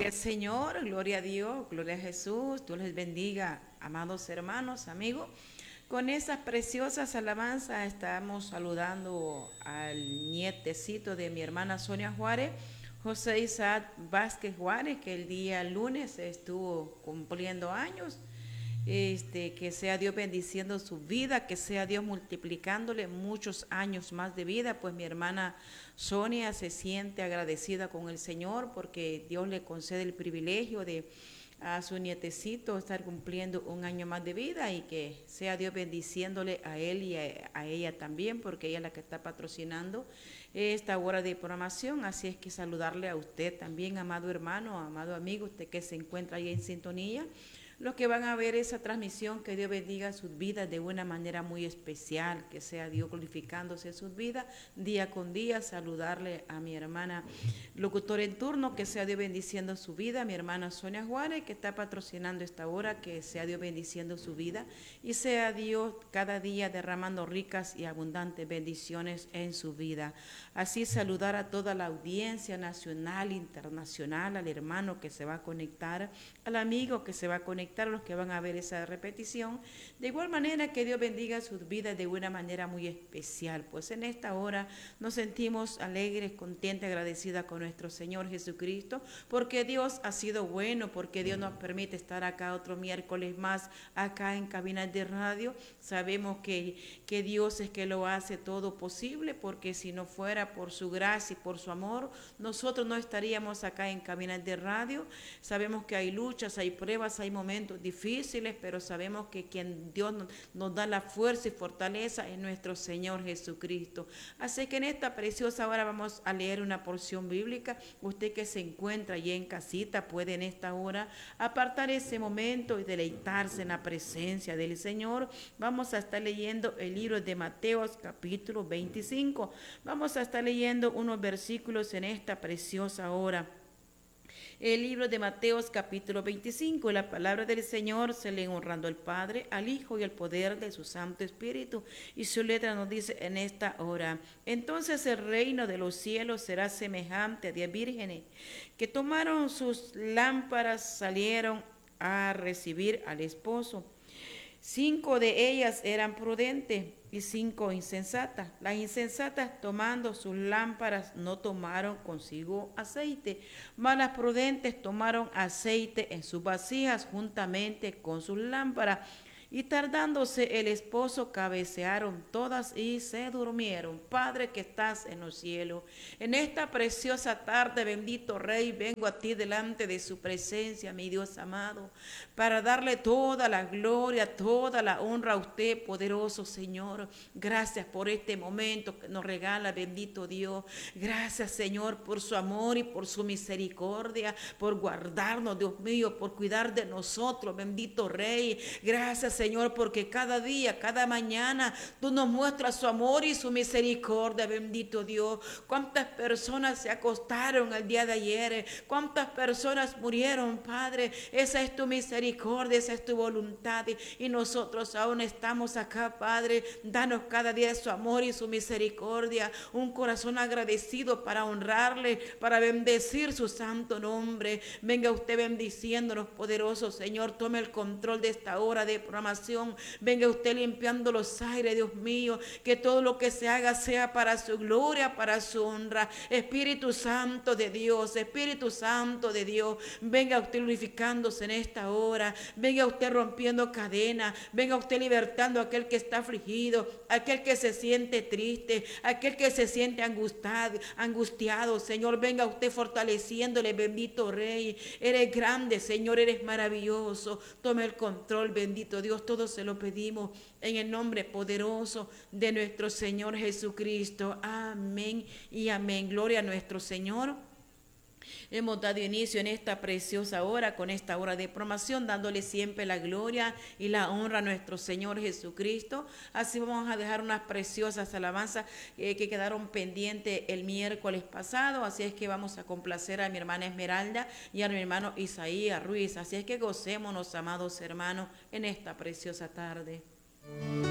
Gloria al Señor, gloria a Dios, gloria a Jesús. Dios les bendiga, amados hermanos, amigos. Con esas preciosas alabanzas estamos saludando al nietecito de mi hermana Sonia Juárez, José Isaac Vázquez Juárez, que el día lunes estuvo cumpliendo años. Que sea Dios bendiciendo su vida, que sea Dios multiplicándole muchos años más de vida, pues mi hermana Sonia se siente agradecida con el Señor porque Dios le concede el privilegio de a su nietecito estar cumpliendo un año más de vida y que sea Dios bendiciéndole a él y a ella también, porque ella es la que está patrocinando esta hora de programación. Así es que saludarle a usted también, amado hermano, amado amigo, usted que se encuentra ahí en sintonía. Los que van a ver esa transmisión, que Dios bendiga sus vidas de una manera muy especial, que sea Dios glorificándose en sus vidas día con día. Saludarle a mi hermana locutora en turno, que sea Dios bendiciendo su vida, mi hermana Sonia Juárez, que está patrocinando esta hora, que sea Dios bendiciendo su vida y sea Dios cada día derramando ricas y abundantes bendiciones en su vida. Así saludar a toda la audiencia nacional, internacional, al hermano que se va a conectar, al amigo que se va a conectar, a los que van a ver esa repetición. De igual manera que Dios bendiga sus vidas de una manera muy especial, pues en esta hora nos sentimos alegres, contentos, agradecidas con nuestro Señor Jesucristo, porque Dios ha sido bueno, porque Dios nos permite estar acá otro miércoles más, acá en Cabina de Radio. Sabemos que Dios es que lo hace todo posible, porque si no fuera por su gracia y por su amor, nosotros no estaríamos acá en Cabina de Radio. Sabemos que hay luchas, hay pruebas, hay momentos difíciles, pero sabemos que quien Dios nos da la fuerza y fortaleza es nuestro Señor Jesucristo. Así que en esta preciosa hora vamos a leer una porción bíblica. Usted que se encuentra allí en casita puede en esta hora apartar ese momento y deleitarse en la presencia del Señor. Vamos a estar leyendo el libro de Mateo capítulo 25. Vamos a estar leyendo unos versículos en esta preciosa hora. El libro de Mateo capítulo 25, la palabra del Señor se lee honrando al Padre, al Hijo y al poder de su Santo Espíritu. Y su letra nos dice en esta hora: entonces el reino de los cielos será semejante a 10 vírgenes que tomaron sus lámparas, salieron a recibir al esposo. 5 de ellas eran prudentes y 5 insensatas. Las insensatas, tomando sus lámparas, no tomaron consigo aceite, mas las prudentes tomaron aceite en sus vasijas juntamente con sus lámparas. Y tardándose el esposo, cabecearon todas y se durmieron. Padre que estás en los cielos, en esta preciosa tarde, bendito Rey, vengo a ti delante de su presencia, mi Dios amado, para darle toda la gloria, toda la honra a usted, poderoso Señor. Gracias por este momento que nos regala, bendito Dios. Gracias, Señor, por su amor y por su misericordia, por guardarnos, Dios mío, por cuidar de nosotros, bendito Rey. Gracias, Señor, porque cada día, cada mañana, tú nos muestras su amor y su misericordia, bendito Dios. Cuántas personas se acostaron el día de ayer, cuántas personas murieron, Padre. Esa es tu misericordia, esa es tu voluntad, y nosotros aún estamos acá, Padre. Danos cada día su amor y su misericordia, un corazón agradecido para honrarle, para bendecir su santo nombre. Venga usted bendiciéndonos, poderoso Señor. Tome el control de esta hora de programación. Venga usted limpiando los aires, Dios mío, que todo lo que se haga sea para su gloria, para su honra. Espíritu Santo de Dios, Espíritu Santo de Dios, venga usted glorificándose en esta hora. Venga usted rompiendo cadenas, venga usted libertando a aquel que está afligido, aquel que se siente triste, aquel que se siente angustiado, Señor. Venga usted fortaleciéndole, bendito Rey. Eres grande, Señor, eres maravilloso. Tome el control, bendito Dios. Todo se lo pedimos en el nombre poderoso de nuestro Señor Jesucristo. Amén y amén. Gloria a nuestro Señor. Hemos dado inicio en esta preciosa hora, con esta hora de programación, dándole siempre la gloria y la honra a nuestro Señor Jesucristo. Así vamos a dejar unas preciosas alabanzas que quedaron pendientes el miércoles pasado. Así es que vamos a complacer a mi hermana Esmeralda y a mi hermano Isaías Ruiz. Así es que gocémonos, amados hermanos, en esta preciosa tarde.